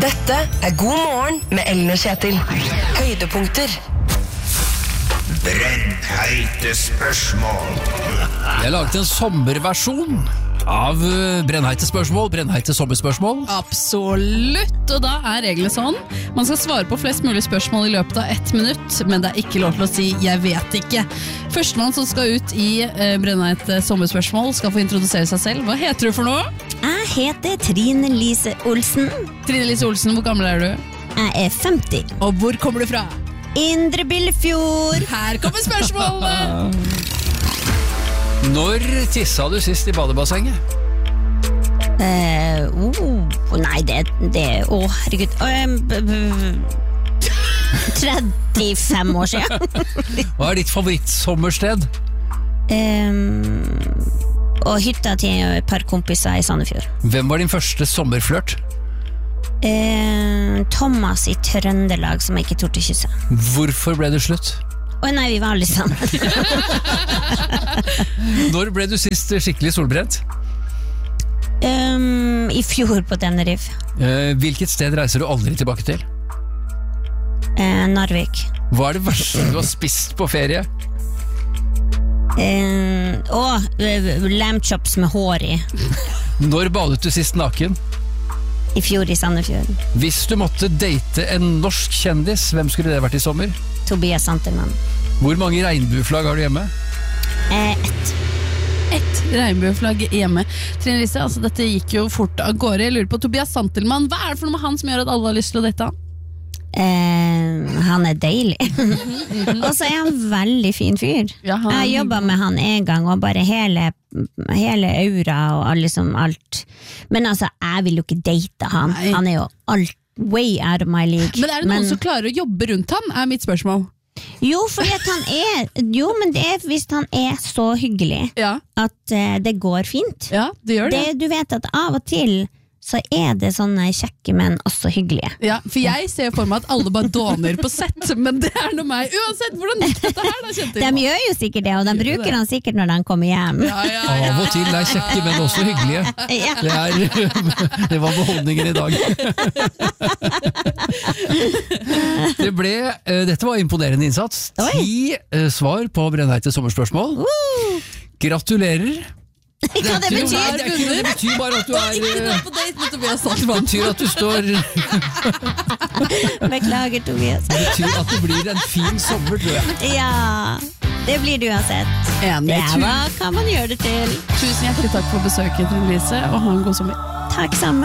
Dette God morgen med Ellen og Kjetil. Høydepunkter. Brennheite spørsmål. Jeg har laget en sommerversjon av brennheite spørsmål, brennheite sommerspørsmål. Absolutt, og da reglene sånn. Man skal svare på flest mulig spørsmål i løpet av 1 minutt, men det ikke lov til å si «jeg vet ikke». Førstemann som skal ut i brennheite sommerspørsmål skal få introdusere seg selv. Hva heter du for noe? Jeg heter Trine Lise Olsen. Trine Lise Olsen, hvor gammel du? Jeg 50. Og hvor kommer du fra? Indre Billefjord. Her kommer spørsmålene! Når tissa du sist i badebassenget? Nei, det herregud 35 år siden. Hva ditt favorittsommersted? Og hytta til et par kompiser i Sandefjord. Hvem var din første sommerflørt? Thomas i Trøndelag som jeg ikke torde kysse. Hvorfor ble det slutt? Nei, vi var alle sammen. Når ble du sist skikkelig solbrent? I fjor på Tenerife. Hvilket sted reiser du aldri tilbake til? Narvik. Hva det verste du har spist på ferie? Lamb chops med hår i. Når badet du sist naken? I fjor i Sandefjord. Hvis du måtte date en norsk kjendis, hvem skulle det vært i sommer? Tobias Santelmann. Hvor mange regnbueflagg har du hjemme? 1. Et regnbueflagg hjemme. Trine Lise, altså dette gikk jo fort av gårde. Jeg lurer på Tobias Santelmann, hva det for noe med han som gjør at alle har lyst til å date han? Han deilig. Og så han veldig fin fyr. Ja, jeg jobbet med han en gang, og bare hele aura og liksom alt. Men altså, jeg vil jo ikke date han. Nei. Han jo alt way out of my league. Men det noen som klarer å jobbe rundt han, mitt spørsmål. Jo, fordi at men det hvis han så hyggelig Ja, at det går fint. ja det gjør det. Du vet at av og til så det sånne kjekke, men også hyggelige. Ja, for jeg ser for meg at alle bare dåner på sett, men det noe meg. Uansett, hvordan gikk dette her da, Kjetil? De gjør jo sikkert det, og de bruker han sikkert når de kommer hjem. Av og til kjekke, men også hyggelige. Ja. Det var beholdningen i dag. Dette var imponerende innsats. 10 svar på brennheite sommerspørsmål. Gratulerer. Hva det betyr? Det betyr bare at du Ikke dra på date med Tobias Santelmann. Det betyr at du står Beklager, Tobias. Det betyr at det blir en fin sommer, tror jeg. Ja, det blir du uansett. Enig. Hva kan man gjøre det til? Tusen hjertelig takk for besøket, Trine Lise, og ha en god sommer. Takk sammen.